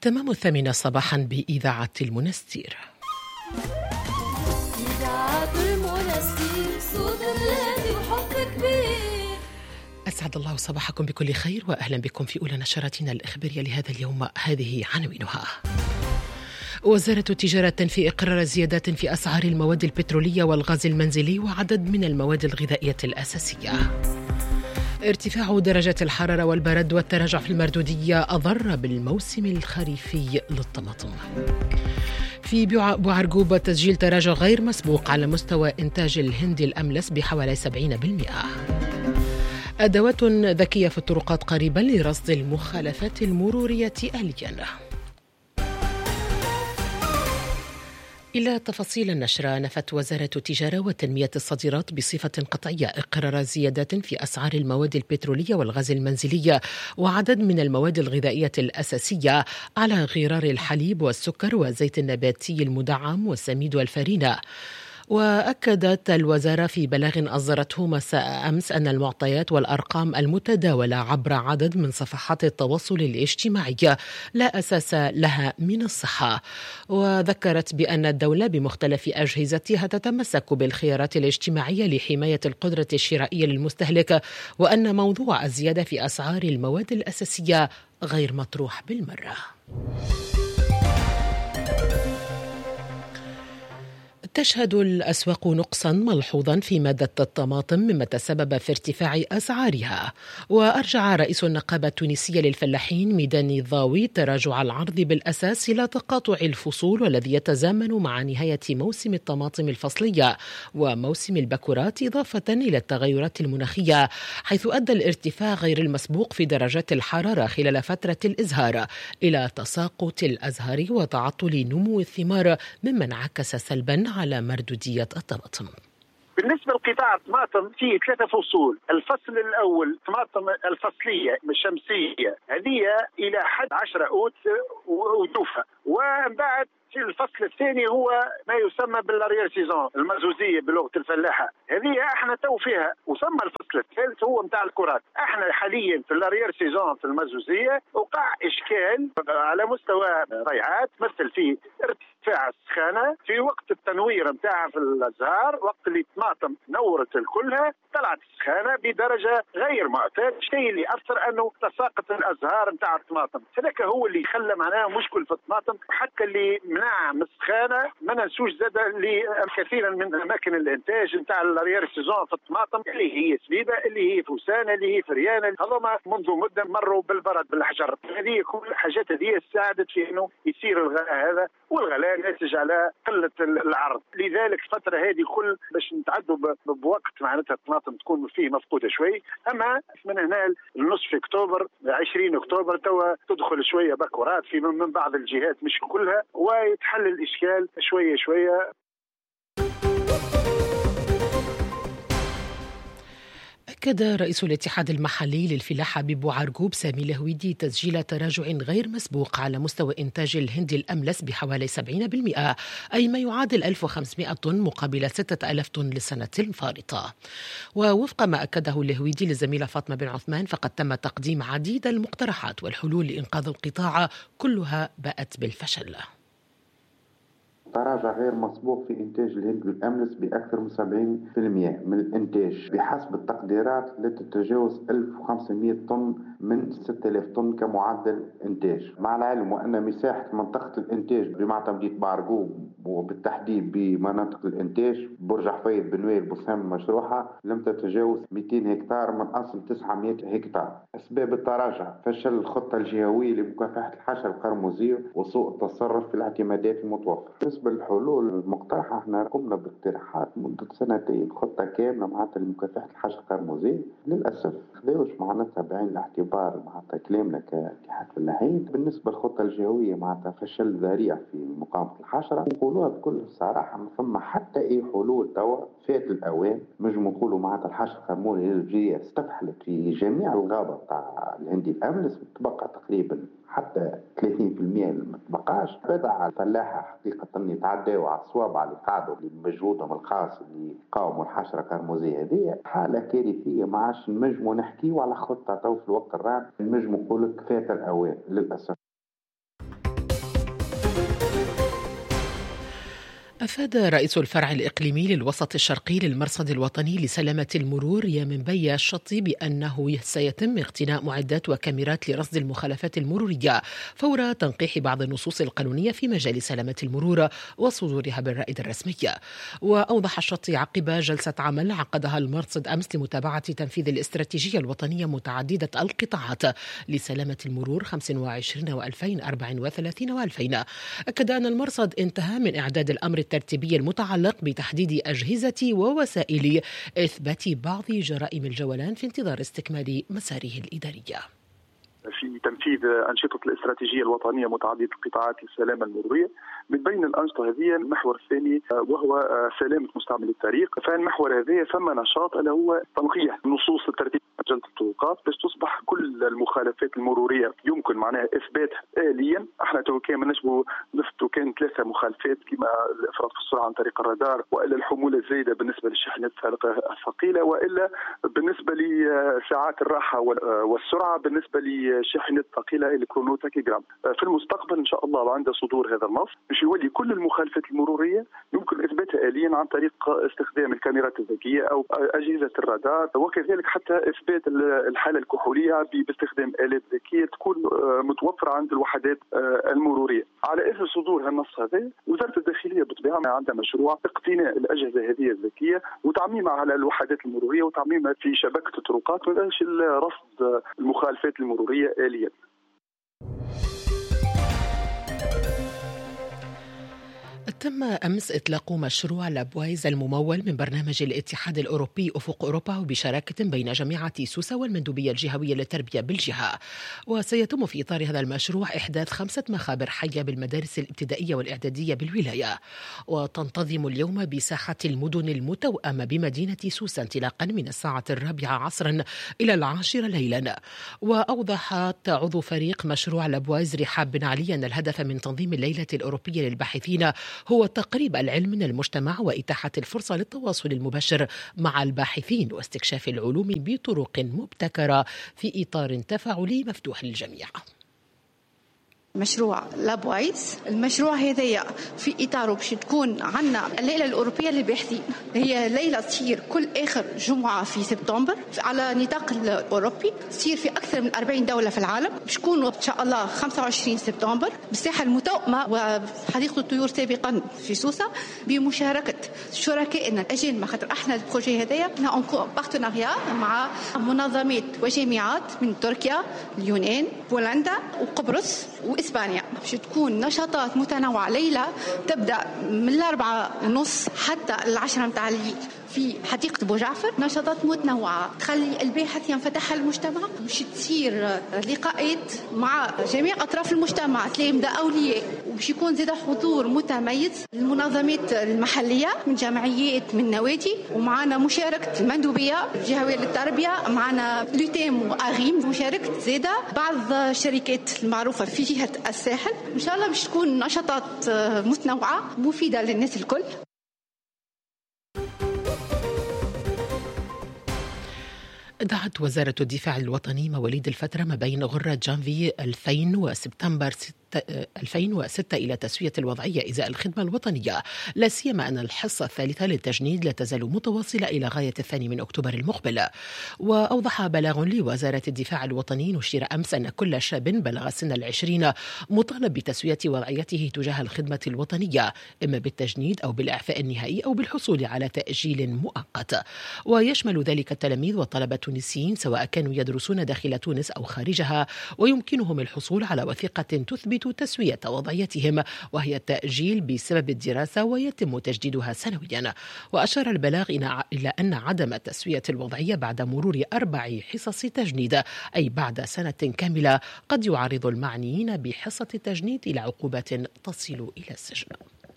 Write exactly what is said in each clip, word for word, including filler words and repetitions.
تمام الثامنة صباحا بإذاعة المنستير. إذاعة المنستير صوت الهادي وحب كبير. أسعد الله صباحكم بكل خير وأهلا بكم في أولى نشراتنا الإخبارية لهذا اليوم. هذه عناوينها: وزارة التجارة تنفي إقرار زيادات في أسعار المواد البترولية والغاز المنزلي وعدد من المواد الغذائية الأساسية. ارتفاع درجات الحرارة والبرد والتراجع في المردودية أضر بالموسم الخريفي للطماطم. في بوعرقوب تسجيل تراجع غير مسبوق على مستوى إنتاج الهندي الأملس بحوالي سبعين بالمئة. أدوات ذكية في الطرقات قريبا لرصد المخالفات المرورية آليا. إلى تفاصيل النشرة. نفت وزارة التجارة وتنمية الصادرات بصفة قطعية إقرار زيادات في أسعار المواد البترولية والغاز المنزلية وعدد من المواد الغذائية الأساسية على غرار الحليب والسكر والزيت النباتي المدعم والسميد والفرينة. وأكدت الوزارة في بلاغ أصدرته مساء أمس أن المعطيات والأرقام المتداولة عبر عدد من صفحات التواصل الاجتماعي لا أساس لها من الصحة. وذكرت بأن الدولة بمختلف أجهزتها تتمسك بالخيارات الاجتماعية لحماية القدرة الشرائية للمستهلك، وأن موضوع الزيادة في أسعار المواد الأساسية غير مطروح بالمرة. تشهد الأسواق نقصا ملحوظا في مادة الطماطم مما تسبب في ارتفاع أسعارها. وأرجع رئيس النقابة التونسية للفلاحين ميدان الضاوي تراجع العرض بالأساس إلى تقاطع الفصول والذي يتزامن مع نهاية موسم الطماطم الفصلية وموسم البكورات، إضافة إلى التغيرات المناخية، حيث أدى الارتفاع غير المسبوق في درجات الحرارة خلال فترة الإزهار إلى تساقط الأزهار وتعطل نمو الثمار، مما انعكس سلبا على مردودية الطماطم. بالنسبة لقطاع الطماطم فيه ثلاثة فصول. الفصل الأول طماطم الفصلية الشمسية، هذه إلى حد عشرة أوت وتوفى. ومن بعد في الفصل الثاني هو ما يسمى بالاريير سيزون المزوزيه بلغه الفلاحه، هذه احنا تو فيها. وسمى الفصل الثالث هو نتاع الكرات. احنا حاليا في الاريير سيزون في المزوزيه وقع اشكال على مستوى ريعات مثل فيه ارتفاع السخانه في وقت التنوير نتاعها في الازهار، وقت اللي الطماطم نورت الكلها طلعت السخانه بدرجه غير معتاد، الشيء اللي اثر انه تساقط الازهار نتاع الطماطم. هذاك هو اللي خلى معناها مشكل في الطماطم، حتى اللي منع من السخانه. ما ننسوش زاد لكثيرا من اماكن الانتاج نتاع الاريير سيزون في الطماطم اللي هي سبيبه، اللي هي فوسانه، اللي هي فريانه، هذوما منذ مده مروا بالبرد بالحجر. هذه كل الحاجات هذه ساعدت في انه يصير الغلاء هذا، والغلاء ناتج على قله العرض. لذلك الفتره هذه كل باش نتعدوا بوقت معناتها الطماطم تكون فيه مفقوده شوي. اما من هنا لنصف اكتوبر عشرين اكتوبر توا تدخل شويه بكورات في من بعض الجهات مش كلها، ويتحل الاشكال شويه شويه. أكد رئيس الاتحاد المحلي للفلاحة ببوعرقوب سامي الهويدي تسجيل تراجع غير مسبوق على مستوى إنتاج الهند الأملس بحوالي سبعين بالمئة، أي ما يعادل ألف وخمسمائة طن مقابل ستة آلاف طن للسنة الفارطة. ووفق ما أكده الهويدي للزميلة فاطمة بن عثمان، فقد تم تقديم عديد المقترحات والحلول لإنقاذ القطاع، كلها بأت بالفشل. تراجع غير مسبوق في إنتاج الهند الأملس بأكثر من سبعين بالمئة من الإنتاج بحسب التقديرات التي تتجاوز ألف وخمسمائة طن من ستة آلاف طن كمعدل إنتاج. مع العلم وأن مساحة منطقة الإنتاج بمعتمدية بعرقوب وبالتحديد بمناطق الإنتاج برج حفيظ بنويل بوسام المشروحة لم تتجاوز مئتين هكتار من أصل تسعمائة هكتار. أسباب التراجع: فشل الخطة الجهوية لمكافحة الحشرة القرمزية وسوء التصرف في الاعتمادات المتوفرة. بالنسبة للحلول المقترحة، احنا قمنا باقتراحات مدة سنتين خطة كاملة معناتها لمكافحة الحشرة القرمزية. للأسف خذوش معناتها بعين الاعتبار معناتها كلامنا كاتحاد فلاحين. بالنسبة للخطة الجهوية معناتها فشل ذريع في مقاومة الحشرة. نقولوها بكل صراحة ما ثم حتى أي حلول توا فات الأوان. نجم نقولوا معناتها الحشرة القرمزية استفحلت في جميع الغابة بتاع الهندي الأملس، تبقى تقريبا حتى ثلاثين بالمئة ما تبقاش. بدأ على الفلاحة حقيقة أن يتعدوا على الصوابع اللي قاعدوا بمجهودهم الخاص اللي قاوموا الحشرة القرمزية. هذه حالة كارثية، ما عادش نجموا نحكيوا على خطة تو في الوقت الراهن. نجم نقول لك فات الأوان للأسف. أفاد رئيس الفرع الإقليمي للوسط الشرقي للمرصد الوطني لسلامة المرور يا منبي الشطي بأنه سيتم اقتناء معدات وكاميرات لرصد المخالفات المرورية فور تنقيح بعض النصوص القانونية في مجال سلامة المرور وصدورها بالرائد الرسمي. وأوضح الشطي عقب جلسة عمل عقدها المرصد أمس لمتابعة تنفيذ الاستراتيجية الوطنية متعددة القطاعات لسلامة المرور خمسة وعشرين وألفين وأربعة وثلاثين وألفين. أكد أن المرصد انتهى من إعداد الأمر الترتيبي المتعلق بتحديد أجهزة ووسائل إثبات بعض جرائم الجولان في انتظار استكمال مساره الإدارية. في تنفيذ أنشطة الاستراتيجية الوطنية متعددة القطاعات للسلامة المرورية. من بين الأنشطة هذه المحور الثاني وهو سلامة مستعمل الطريق. فالمحور هذا ثم نشاط اللي هو تنقيح نصوص الترتيب مجلة الطرقات باش تصبح كل المخالفات المرورية يمكن معناها إثباتها آليا. احنا تو كان نجموا نثبتوا كان ثلاثة مخالفات كما الإفراط في السرعة عن طريق الرادار، وإلا الحمولة الزايدة بالنسبة للشاحنات الثقيلة، وإلا بالنسبة لساعات الراحة والسرعة بالنسبة للشاحنات الثقيلة الكرونوتاكيجرام. في المستقبل إن شاء الله عند صدور هذا النص باش يولي كل المخالفات المرورية يمكن إثباتها آليا عن طريق استخدام الكاميرات الذكية أو أجهزة الرادار، وكذلك حتى إثبات الحالة الكحولية باستخدام آلات ذكية تكون متوفرة عند الوحدات المرورية. على إثر صدور هالنص هذا وزارة الداخلية بالطبيعة عندها مشروع اقتناء الأجهزة هذه الذكية وتعميمها على الوحدات المرورية وتعميمها في شبكة الطرقات من أجل رصد المخالفات المرورية آليا. تم أمس إطلاق مشروع لابوايز الممول من برنامج الاتحاد الأوروبي أفق أوروبا وبشراكة بين جامعة سوسة والمندوبية الجهوية للتربية بالجهة. وسيتم في إطار هذا المشروع إحداث خمسة مخابر حية بالمدارس الابتدائية والإعدادية بالولاية. وتنتظم اليوم بساحة المدن المتوأمة بمدينة سوسة انطلاقا من الساعة الرابعة عصرا إلى العاشرة ليلا. وأوضحت عضو فريق مشروع لابوايز رحاب بن علي أن الهدف من تنظيم الليلة الأوروبية للباحثين هو تقريب العلم من المجتمع وإتاحة الفرصة للتواصل المباشر مع الباحثين واستكشاف العلوم بطرق مبتكرة في إطار تفاعلي مفتوح للجميع. مشروع لابوايز، المشروع هذايا في إطاره باش تكون عنا الليلة الأوروبية للباحثين. هي ليلة تصير كل آخر جمعة في سبتمبر على نطاق الأوروبي، تصير في أكثر من أربعين دولة في العالم. باش تكون إن شاء الله خمسة وعشرين سبتمبر بالساحة المتوأمة وحديقة الطيور سابقا في سوسة بمشاركة شركائنا الأجانب، خاطر احنا البروجي هذايا بارتناريا مع منظمات وجامعات من تركيا، اليونان، بولندا وقبرص وإسبانيا. باش تكون نشاطات متنوعة. ليلة تبدأ من الأربعة ونص حتى العشرة متاع الليل في حديقة أبو جعفر. نشاطات متنوعة تخلي الباحث ينفتح المجتمع. باش تصير لقاءات مع جميع أطراف المجتمع، تلامذة أولياء، وباش يكون زاد حضور متميز للمنظمات المحلية من جمعيات من نوادي، ومعنا مشاركة المندوبية الجهوية للتربية، معنا لوتيم وأغيم، مشاركة زادة بعض الشركات المعروفة في جهة الساحل. إن شاء الله باش تكون نشاطات متنوعة مفيدة للناس الكل. دعت وزارة الدفاع الوطني مواليد الفترة ما بين غرة جانفي ألفين وسبتمبر ألفين وستة إلى تسوية الوضعية إزاء الخدمة الوطنية، لا سيما أن الحصة الثالثة للتجنيد لا تزال متواصلة إلى غاية الثاني من أكتوبر المقبل. وأوضح بلاغ لوزارة الدفاع الوطني نشير أمس أن كل شاب بلغ سن العشرين مطالب بتسوية وضعيته تجاه الخدمة الوطنية، إما بالتجنيد أو بالإعفاء النهائي أو بالحصول على تأجيل مؤقت. ويشمل ذلك التلاميذ والطلبة التونسيين سواء كانوا يدرسون داخل تونس أو خارجها، ويمكنهم الحصول على وثيقة تثبت تسوية وضعيتهم وهي التأجيل بسبب الدراسة ويتم تجديدها سنويا. وأشار البلاغ إلى أن عدم تسوية الوضعية بعد مرور أربع حصص تجنيد أي بعد سنة كاملة قد يعرض المعنيين بحصة التجنيد إلى عقوبات تصل إلى السجن.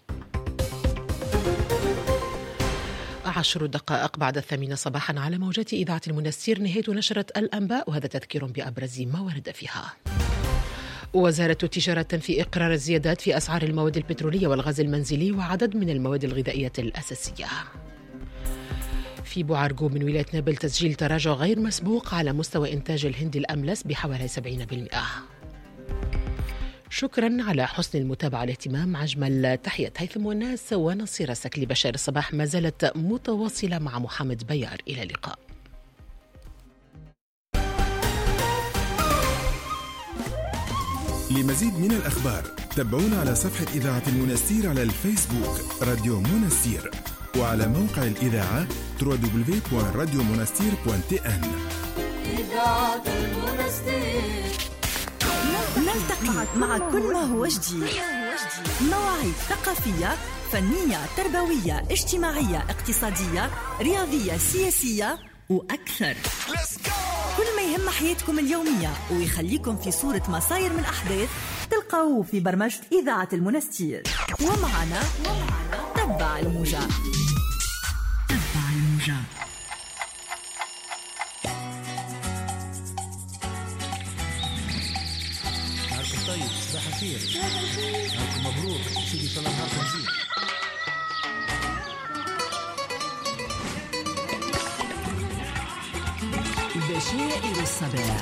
عشر دقائق بعد الثامنة صباحا على موجات إذاعة المنستير، نهاية نشرة الأنباء وهذا تذكير بأبرز ما ورد فيها. وزارة التجارة تنفي إقرار الزيادات في أسعار المواد البترولية والغاز المنزلي وعدد من المواد الغذائية الأساسية. في بوعرقو من ولاية نابل تسجيل تراجع غير مسبوق على مستوى إنتاج الهند الأملس بحوالي سبعين بالمئة. شكرا على حسن المتابعة والاهتمام. أجمل تحية هيثم والناس ونصير سكلي. بشار الصباح ما زالت متواصلة مع محمد بيار. إلى اللقاء. لمزيد من الأخبار تابعونا على صفحة إذاعة المنستير على الفيسبوك راديو منستير، وعلى موقع الإذاعة دبليو دبليو دبليو دوت راديو منستير دوت تي ان. إذاعة المنستير. نلتقي مع كل ما هو جديد، مواعيد ثقافية، فنية، تربوية، اجتماعية، اقتصادية، رياضية، سياسية وأكثر. كل ما يهم حياتكم اليومية ويخليكم في صورة مصاير من أحداث تلقاوه في برمجة إذاعة المنستير. ومعنا تبع الموجة. تبع الموجة. نهاركم طيب، صباح الخير، نهاركم مبروك، سيدي طلع نهاركم زين. بشائر الصباح.